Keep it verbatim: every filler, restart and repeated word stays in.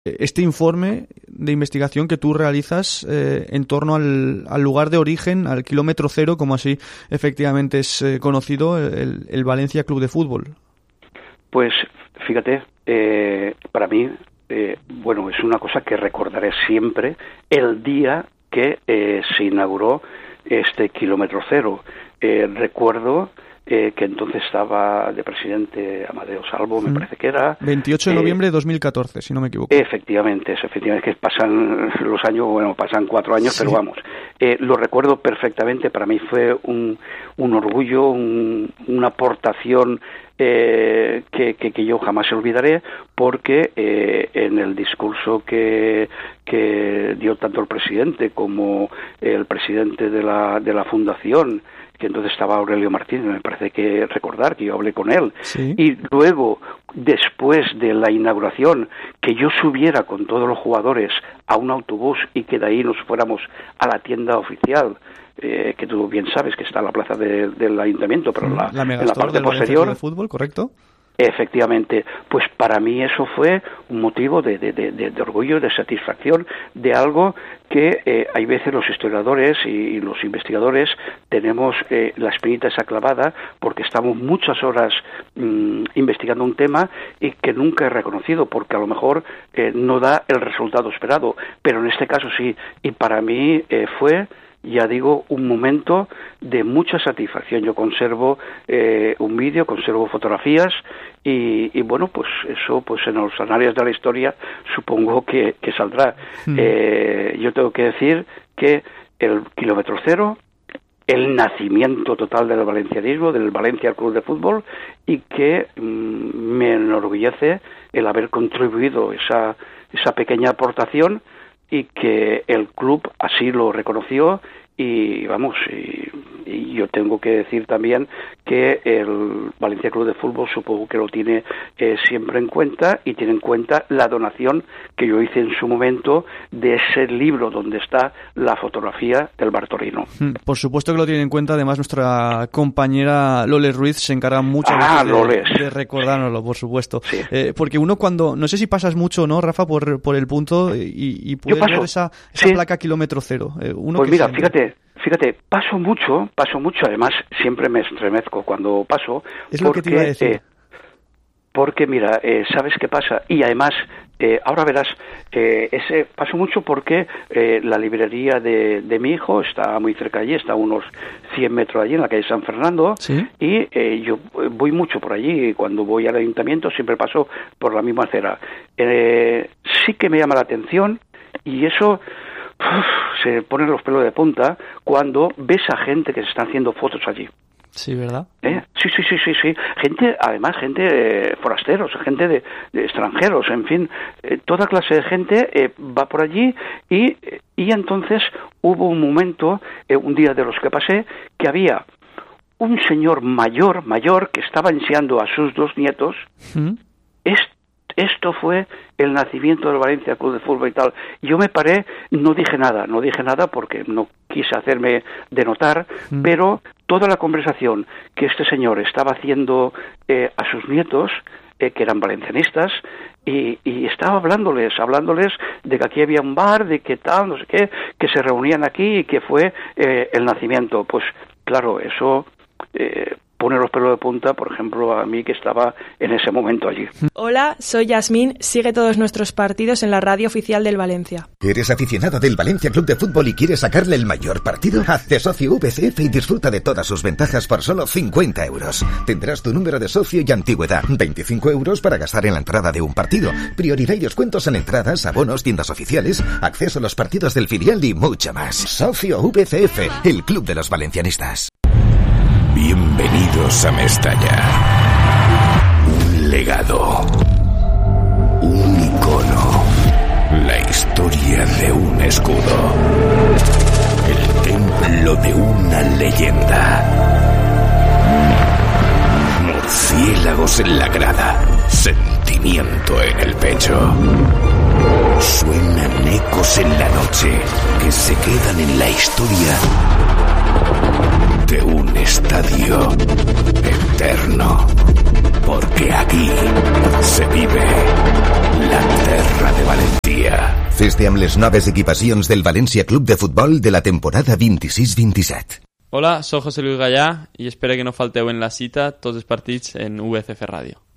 este informe de investigación que tú realizas eh, en torno al, al lugar de origen, al kilómetro cero, como así efectivamente es eh, conocido, el, el Valencia Club de Fútbol. Pues fíjate, eh, para mí, eh, bueno, es una cosa que recordaré siempre, el día que eh, se inauguró este kilómetro cero. Eh, recuerdo eh, que entonces estaba de presidente Amadeo Salvo, me mm. parece que era. veintiocho de noviembre de dos mil catorce, si no me equivoco. Efectivamente, es, efectivamente, es que pasan los años, bueno, pasan cuatro años, sí. Pero vamos, eh, lo recuerdo perfectamente, para mí fue un, un orgullo, un, una aportación eh, que, que, que yo jamás olvidaré, porque eh, en el discurso que, que dio tanto el presidente como el presidente de la, de la fundación, que entonces estaba Aurelio Martínez, me parece que recordar que yo hablé con él, sí. Y luego, después de la inauguración, que yo subiera con todos los jugadores a un autobús y que de ahí nos fuéramos a la tienda oficial, eh, que tú bien sabes que está en la plaza de, del ayuntamiento, pero en la, la, en la parte del posterior de fútbol, ¿correcto? Efectivamente, pues para mí eso fue un motivo de, de, de, de orgullo, de satisfacción, de algo que eh, hay veces los historiadores y, y los investigadores tenemos eh, la espinita esa clavada porque estamos muchas horas mmm, investigando un tema y que nunca he reconocido porque a lo mejor eh, no da el resultado esperado, pero en este caso sí, y para mí eh, fue... ya digo, un momento de mucha satisfacción. Yo conservo eh, un vídeo, conservo fotografías y, y bueno, pues eso pues en los anales de la historia supongo que, que saldrá. Mm. Eh, yo tengo que decir que el kilómetro cero, el nacimiento total del valencianismo, del Valencia Club de Fútbol, y que mmm, me enorgullece el haber contribuido esa, esa pequeña aportación y que el club así lo reconoció y vamos, y, y yo tengo que decir también que el Valencia Club de Fútbol supongo que lo tiene eh, siempre en cuenta y tiene en cuenta la donación que yo hice en su momento de ese libro donde está la fotografía del Bartolino. Por supuesto que lo tiene en cuenta, además nuestra compañera Loles Ruiz se encarga mucho ah, de, de recordárnoslo, por supuesto. Sí. Eh, porque uno cuando, no sé si pasas mucho, ¿no, Rafa, por, por el punto y, y puedes ver esa, esa sí. placa kilómetro cero? Eh, uno pues que mira, siempre... fíjate, Fíjate, paso mucho, paso mucho, además siempre me estremezco cuando paso. Es lo porque, que te iba a decir. Eh, porque mira, eh, ¿sabes qué pasa? Y además, eh, ahora verás, eh, ese paso mucho porque eh, la librería de, de mi hijo está muy cerca allí, está a unos cien metros allí en la calle San Fernando. ¿Sí? Y eh, yo voy mucho por allí, cuando voy al ayuntamiento siempre paso por la misma acera. Eh, sí que me llama la atención y eso... Uf, se ponen los pelos de punta cuando ves a gente que se está haciendo fotos allí. Sí, ¿verdad? ¿Eh? Sí, sí, sí, sí, sí. Gente, además, gente eh, forasteros, gente de, de extranjeros, en fin, eh, toda clase de gente eh, va por allí y, y entonces hubo un momento, eh, un día de los que pasé, que había un señor mayor, mayor, que estaba enseñando a sus dos nietos. ¿Mm? Este Esto fue el nacimiento del Valencia Club de Fútbol y tal. Yo me paré, no dije nada, no dije nada porque no quise hacerme de notar, mm. pero toda la conversación que este señor estaba haciendo eh, a sus nietos, eh, que eran valencianistas, y, y estaba hablándoles, hablándoles de que aquí había un bar, de que tal, no sé qué, que se reunían aquí y que fue eh, el nacimiento. Pues claro, eso... Eh, pone los pelos de punta, por ejemplo, a mí que estaba en ese momento allí. Hola, soy Yasmín, sigue todos nuestros partidos en la radio oficial del Valencia. ¿Eres aficionado del Valencia Club de Fútbol y quieres sacarle el mayor partido? Hazte socio V C F y disfruta de todas sus ventajas por solo cincuenta euros. Tendrás tu número de socio y antigüedad, veinticinco euros para gastar en la entrada de un partido, prioridad y descuentos en entradas, abonos, tiendas oficiales, acceso a los partidos del filial y mucho más. Socio V C F, el club de los valencianistas. Bienvenidos a Mestalla. Un legado. Un icono. La historia de un escudo. El templo de una leyenda. Murciélagos en la grada. Sentimiento en el pecho. Suenan ecos en la noche que se quedan en la historia de un estadio eterno. porque aquí se vive la terra de Valentía. Fes-te amb les noves equipacions del València Club de Futbol de la temporada vint-i-sis vint-i-set. Hola, soy José Luis Gallá y espero que no falteu en la cita tots els partits en U V C F Ràdio.